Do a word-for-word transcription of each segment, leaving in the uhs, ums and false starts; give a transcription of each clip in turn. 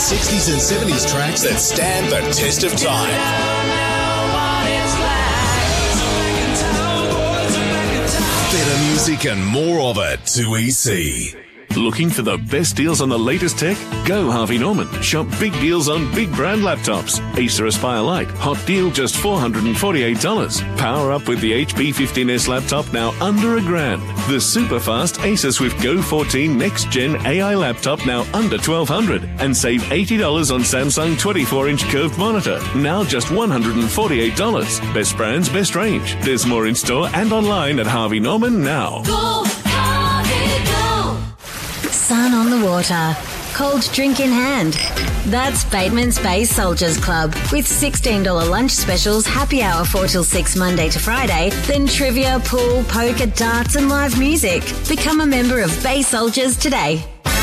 sixties and seventies tracks that stand the test of time. Better music and more of it. two E C. Looking for the best deals on the latest tech? Go Harvey Norman. Shop big deals on big brand laptops. Acer Aspire Lite, hot deal just four hundred forty-eight dollars. Power up with the H P fifteen S laptop now under a grand. The super fast Acer Swift Go fourteen Next Gen A I laptop now under twelve hundred dollars. And save eighty dollars on Samsung twenty-four inch curved monitor, now just one hundred forty-eight dollars. Best brands, best range. There's more in store and online at Harvey Norman now. Go, Harvey, go! Sun on the water, cold drink in hand. That's Bateman's Bay Soldiers Club with sixteen dollars lunch specials, happy hour four till six Monday to Friday, then trivia, pool, poker, darts and live music. Become a member of Bay Soldiers today.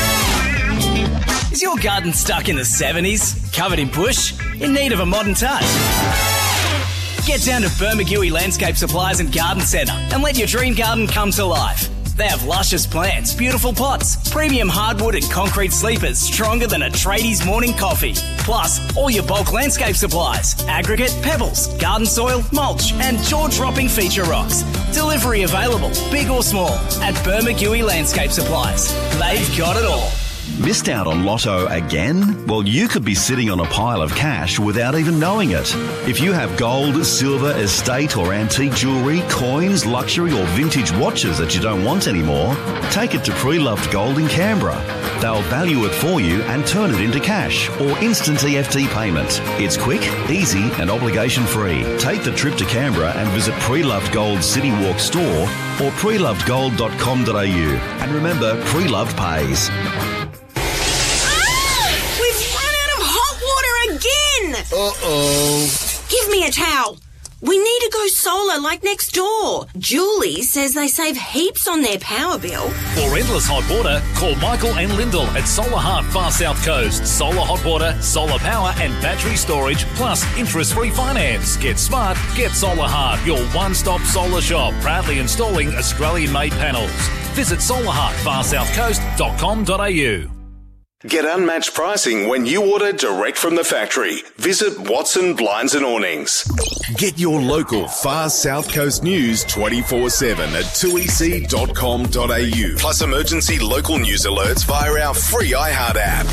Is your garden stuck in the seventies, covered in bush, in need of a modern touch? Get down to Bermagui Landscape Supplies and Garden Centre and let your dream garden come to life. They have luscious plants, beautiful pots, premium hardwood and concrete sleepers stronger than a tradie's morning coffee. Plus, all your bulk landscape supplies, aggregate, pebbles, garden soil, mulch and jaw-dropping feature rocks. Delivery available, big or small, at Bermagui Landscape Supplies. They've got it all. Missed out on Lotto again? Well, you could be sitting on a pile of cash without even knowing it. If you have gold, silver, estate or antique jewellery, coins, luxury or vintage watches that you don't want anymore, take it to Pre-Loved Gold in Canberra. They'll value it for you and turn it into cash or instant E F T payment. It's quick, easy and obligation-free. Take the trip to Canberra and visit Pre-Loved Gold City Walk store or pre loved gold dot com dot a u. And remember, Pre-Loved pays. Uh-oh. Give me a towel. We need to go solar like next door. Julie says they save heaps on their power bill. For endless hot water, call Michael and Lyndall at Solar Heart Far South Coast. Solar hot water, solar power and battery storage, plus interest-free finance. Get smart, get Solar Heart, your one-stop solar shop, proudly installing Australian-made panels. Visit solar heart far south coast dot com dot a u. Get unmatched pricing when you order direct from the factory. Visit Watson Blinds and Awnings. Get your local Far South Coast news twenty-four seven at two e c dot com dot a u. Plus emergency local news alerts via our free iHeart app.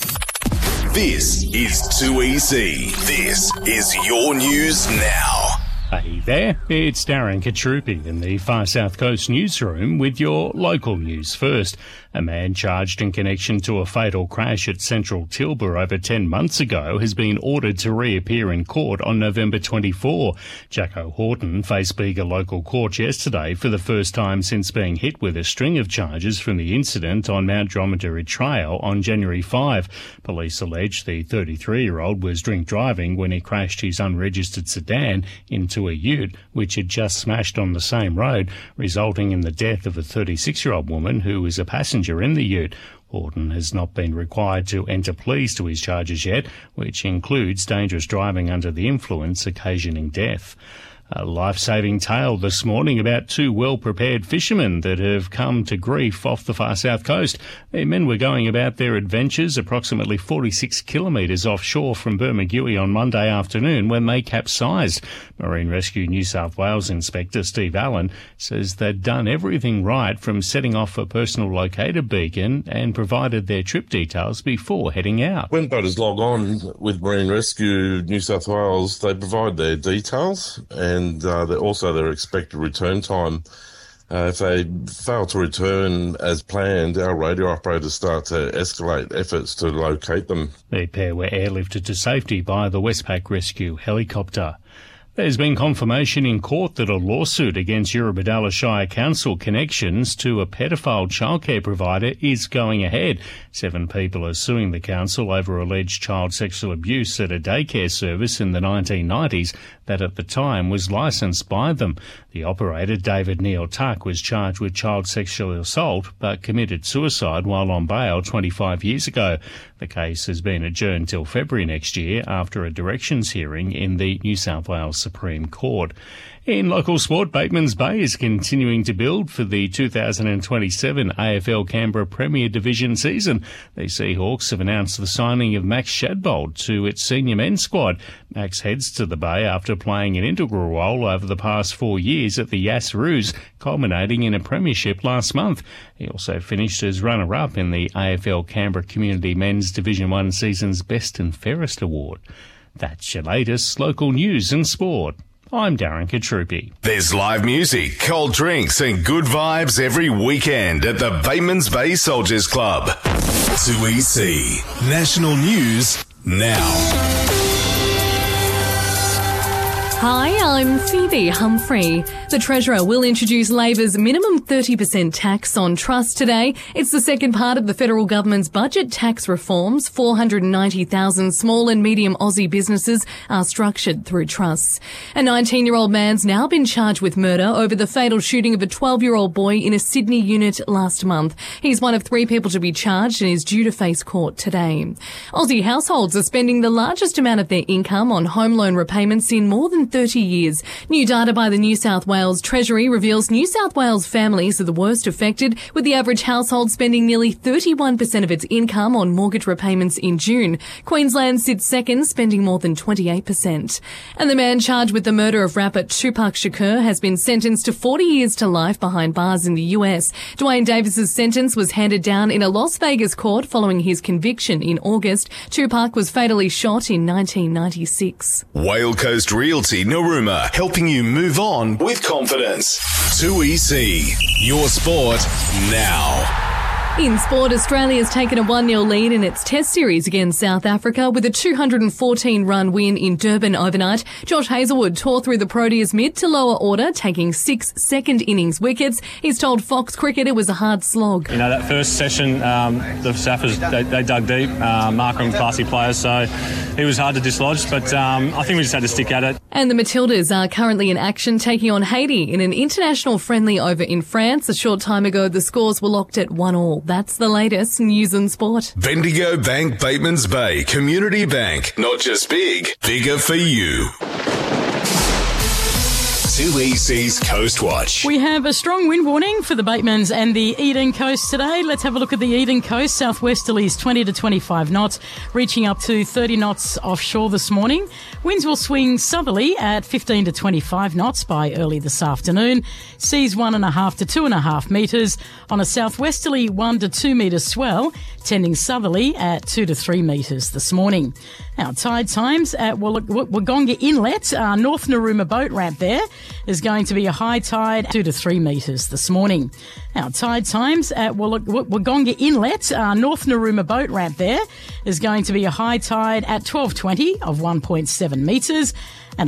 This is two E C. This is your news now. Hey there, it's Darren Katrupi in the Far South Coast newsroom with your local news first. A man charged in connection to a fatal crash at Central Tilba over ten months ago has been ordered to reappear in court on November twenty-fourth. Jacko Horton faced Bega local court yesterday for the first time since being hit with a string of charges from the incident on Mount Dromedary Trail on January fifth. Police allege the thirty-three-year-old was drink driving when he crashed his unregistered sedan into a ute which had just smashed on the same road, resulting in the death of a thirty-six-year-old woman who was a passenger in the ute. Horton has not been required to enter pleas to his charges yet, which includes dangerous driving under the influence occasioning death. A life-saving tale this morning about two well-prepared fishermen that have come to grief off the far south coast. The men were going about their adventures approximately forty-six kilometres offshore from Bermagui on Monday afternoon when they capsized. Marine Rescue New South Wales Inspector Steve Allen says they'd done everything right from setting off a personal locator beacon and provided their trip details before heading out. When boaters log on with Marine Rescue New South Wales, they provide their details and And uh, also their expected return time. Uh, if they fail to return as planned, our radio operators start to escalate efforts to locate them. The pair were airlifted to safety by the Westpac Rescue helicopter. There's been confirmation in court that a lawsuit against Eurobodalla Shire Council connections to a pedophile childcare provider is going ahead. Seven people are suing the council over alleged child sexual abuse at a daycare service in the nineteen nineties that at the time was licensed by them. The operator, David Neil Tuck, was charged with child sexual assault but committed suicide while on bail twenty-five years ago. The case has been adjourned till February next year after a directions hearing in the New South Wales Supreme Court. In local sport, Bateman's Bay is continuing to build for the two thousand twenty-seven A F L Canberra Premier Division season. The Seahawks have announced the signing of Max Shadbolt to its senior men's squad. Max heads to the Bay after playing an integral role over the past four years at the Yass-Roos, culminating in a premiership last month. He also finished as runner-up in the A F L Canberra Community Men's Division one season's Best and Fairest Award. That's your latest local news and sport. I'm Darren Katrupi. There's live music, cold drinks and good vibes every weekend at the Bateman's Bay Soldiers Club. two E C National News now. Hi, I'm Phoebe Humphrey. The Treasurer will introduce Labor's minimum thirty percent tax on trusts today. It's the second part of the federal government's budget tax reforms. four hundred ninety thousand small and medium Aussie businesses are structured through trusts. A nineteen-year-old man's now been charged with murder over the fatal shooting of a twelve-year-old boy in a Sydney unit last month. He's one of three people to be charged and is due to face court today. Aussie households are spending the largest amount of their income on home loan repayments in more than thirty years. New data by the New South Wales Treasury reveals New South Wales families are the worst affected, with the average household spending nearly thirty-one percent of its income on mortgage repayments in June. Queensland sits second, spending more than twenty-eight percent. And the man charged with the murder of rapper Tupac Shakur has been sentenced to forty years to life behind bars in the U S. Dwayne Davis's sentence was handed down in a Las Vegas court following his conviction in August. Tupac was fatally shot in nineteen ninety-six. Whale Coast Realty Narooma, helping you move on with confidence. two E C, your sport now. In sport, Australia's taken a one nil lead in its Test series against South Africa with a two hundred fourteen run win in Durban overnight. Josh Hazlewood tore through the Proteas mid to lower order, taking six second innings wickets. He's told Fox Cricket it was a hard slog. You know, that first session, um, the Saffers, they, they dug deep. Uh, Markram, classy players, so it was hard to dislodge, but um, I think we just had to stick at it. And the Matildas are currently in action, taking on Haiti in an international friendly over in France. A short time ago, the scores were locked at one all. That's the latest news and sport. Bendigo Bank Bateman's Bay Community Bank. Not just big, bigger for you. two E C's Coast Watch. We have a strong wind warning for the Batemans and the Eden Coast today. Let's have a look at the Eden Coast. Southwesterlies twenty to twenty-five knots, reaching up to thirty knots offshore this morning. Winds will swing southerly at fifteen to twenty-five knots by early this afternoon. Seas one and a half to two and a half metres on a southwesterly one to two metre swell, tending southerly at two to three metres this morning. Now, tide times at Wagga Inlet, uh, North Narooma boat ramp there, is going to be a high tide two to three metres this morning. Now, tide times at Wagga Inlet, uh, North Narooma boat ramp there, is going to be a high tide at twelve twenty of one point seven metres.